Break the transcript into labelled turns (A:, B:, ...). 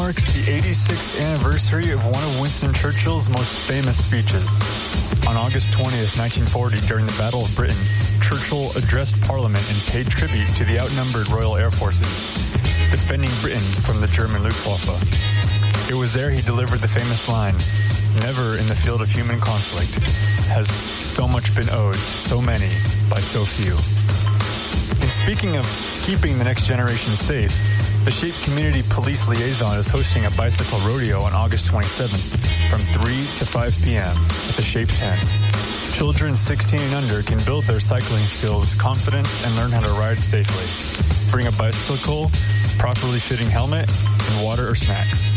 A: marks the 86th anniversary of one of Winston Churchill's most famous speeches. On August 20th, 1940, during the Battle of Britain, Churchill addressed Parliament and paid tribute to the outnumbered Royal Air Forces, defending Britain from the German Luftwaffe. It was there he delivered the famous line, "Never in the field of human conflict has so much been owed to so many by so few." And speaking of keeping the next generation safe, the Shape Community Police Liaison is hosting a bicycle rodeo on August 27th from 3 to 5 p.m. at the Shape tent. Children 16 and under can build their cycling skills, confidence, and learn how to ride safely. Bring a bicycle, properly fitting helmet, and water or snacks.